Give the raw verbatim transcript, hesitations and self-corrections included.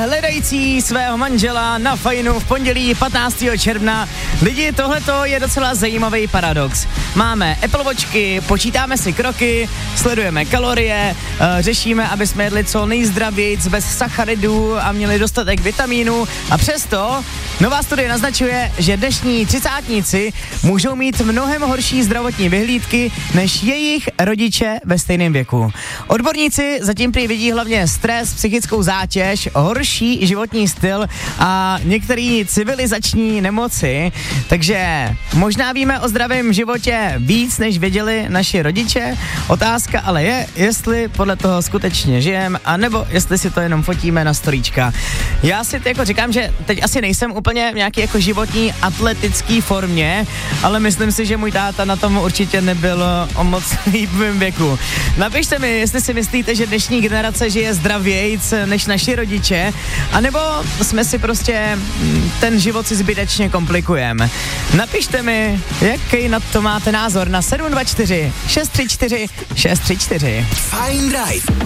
hledající svého manžela na fajnu v pondělí patnáctého června. Lidi, tohleto je docela zajímavý paradox. Máme Apple Watchky, počítáme si kroky, sledujeme kalorie, řešíme, aby jsme jedli co nejzdravějc, bez sacharidů a měli dostatek vitamínů, a přesto nová studie naznačuje, že dnešní třicátníci můžou mít mnohem horší zdravotní vyhlídky než jejich rodiče ve stejném věku. Odborníci zatím prý vidí hlavně stres, psychickou zátěž, horší životní styl a některé civilizační nemoci, takže možná víme o zdravém životě víc, než věděli naši rodiče. Otázka ale je, jestli podle toho skutečně žijeme, anebo jestli si to jenom fotíme na storíčka. Já si jako říkám, že teď asi nejsem úplně v nějaký jako životní atletický formě, ale myslím si, že můj táta na tom určitě nebyl o moc líbivém věku. Napište mi, jestli si myslíte, že dnešní generace žije zdravějc než naši rodiče, anebo jsme si prostě ten život si zbytečně komplikujeme. Napište mi, jaký na to máte názor na sedm dva čtyři šest tři čtyři šest tři čtyři. Fajn Drive.